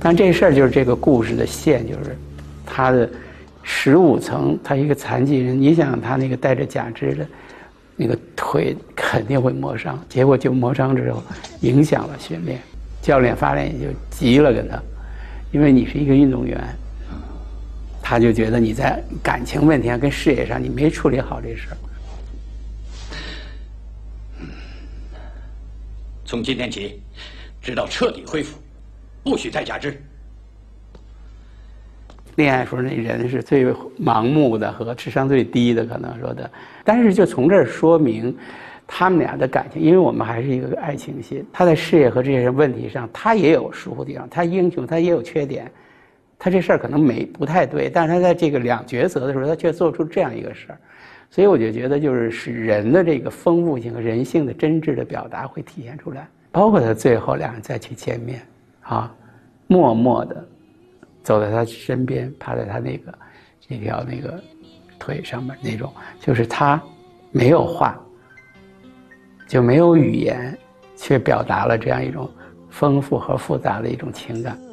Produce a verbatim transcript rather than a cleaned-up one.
但这事儿就是这个故事的线，就是他的十五层，他一个残疾人，你想他那个带着假肢的那个腿肯定会磨伤，结果就磨伤之后影响了训练，教练发现就急了跟他，因为你是一个运动员，他就觉得你在感情问题上跟事业上你没处理好这事儿。 从今天起，直到彻底恢复，不许再假肢。 恋爱时候那人是最盲目的和智商最低的，可能说的。但是就从这儿说明，他们俩的感情，因为我们还是一个爱情戏。他在事业和这些问题上，他也有疏忽地方，他英雄，他也有缺点。他这事儿可能没不太对，但是他在这个两抉择的时候，他却做出这样一个事儿。所以我就觉得，就是使人的这个丰富性和人性的真挚的表达会体现出来。包括他最后两人再去见面，啊，默默的走在他身边，趴在他那个那条那个腿上面那种，就是他没有话，就没有语言，却表达了这样一种丰富和复杂的一种情感。